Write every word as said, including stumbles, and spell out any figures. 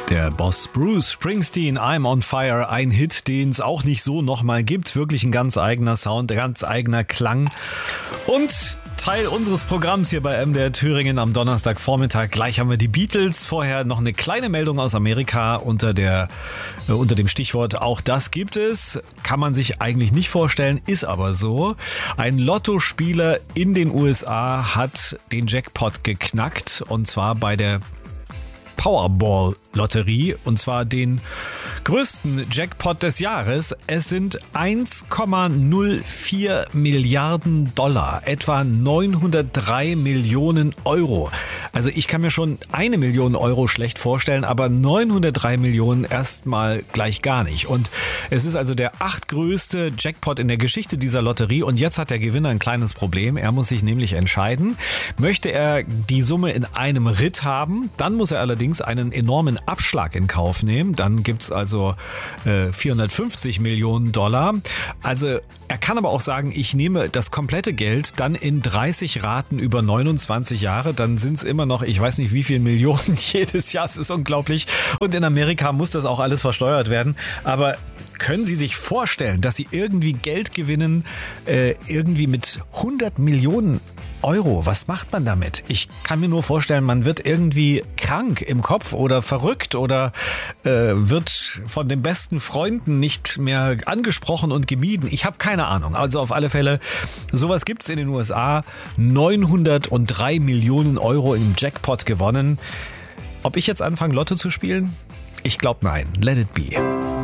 Der Boss Bruce Springsteen, I'm on Fire, ein Hit, den es auch nicht so nochmal gibt. Wirklich ein ganz eigener Sound, ein ganz eigener Klang. Und Teil unseres Programms hier bei M D R Thüringen am Donnerstagvormittag. Gleich haben wir die Beatles. Vorher noch eine kleine Meldung aus Amerika unter der äh, unter dem Stichwort auch das gibt es. Kann man sich eigentlich nicht vorstellen, ist aber so. Ein Lottospieler in den U S A hat den Jackpot geknackt und zwar bei der Powerball-Lotterie und zwar den größten Jackpot des Jahres. Es sind eins Komma null vier Milliarden Dollar, etwa neunhundertdrei Millionen Euro. Also ich kann mir schon eine Million Euro schlecht vorstellen, aber neunhundertdrei Millionen erstmal gleich gar nicht. Und es ist also der achtgrößte Jackpot in der Geschichte dieser Lotterie und jetzt hat der Gewinner ein kleines Problem. Er muss sich nämlich entscheiden, möchte er die Summe in einem Ritt haben, dann muss er allerdings einen enormen Abschlag in Kauf nehmen. Dann gibt's also äh, vierhundertfünfzig Millionen Dollar. Also er kann aber auch sagen, ich nehme das komplette Geld dann in dreißig Raten über neunundzwanzig Jahre. Dann sind es immer noch, ich weiß nicht wie viele Millionen jedes Jahr. Es ist unglaublich. Und in Amerika muss das auch alles versteuert werden. Aber können Sie sich vorstellen, dass Sie irgendwie Geld gewinnen, äh, irgendwie mit hundert Millionen Euro? Was macht man damit? Ich kann mir nur vorstellen, man wird irgendwie krank im Kopf oder verrückt oder äh, wird von den besten Freunden nicht mehr angesprochen und gemieden. Ich habe keine Ahnung. Also auf alle Fälle, sowas gibt's in den U S A. neunhundertdrei Millionen Euro im Jackpot gewonnen. Ob ich jetzt anfange, Lotto zu spielen? Ich glaube nein. Let it be.